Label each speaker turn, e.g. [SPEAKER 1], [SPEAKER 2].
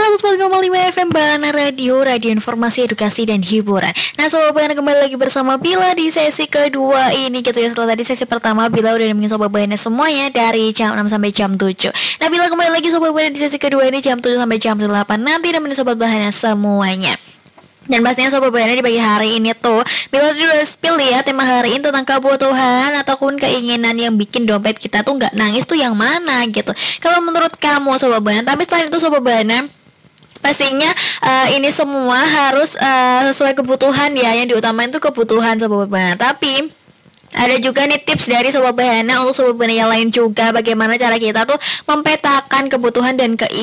[SPEAKER 1] 104,5 FM Bana Radio, radio informasi, edukasi, dan hiburan. Nah Sobat Bana, kembali lagi bersama Bila di sesi kedua ini gitu ya. Setelah tadi sesi pertama Bila udah nemenin Sobat Bana semuanya dari jam 6 sampai jam 7. Nah Bila kembali lagi Sobat Bana di sesi kedua ini jam 7 sampai jam 8. Nanti nemenin Sobat Bana semuanya. Dan pastinya Sobat Bana di pagi hari ini tuh Bila udah spill ya tema hari ini tentang kebutuhan ataupun keinginan yang bikin dompet kita tuh gak nangis tuh yang mana gitu. Kalau menurut kamu Sobat Bana. Tapi selain itu Sobat Bana, pastinya ini semua harus sesuai kebutuhan ya. Yang diutamain tuh kebutuhan Sobat Bana. Tapi ada juga nih tips dari Sobat Bana untuk Sobat Bana yang lain juga, bagaimana cara kita tuh mempetakan kebutuhan dan keinginan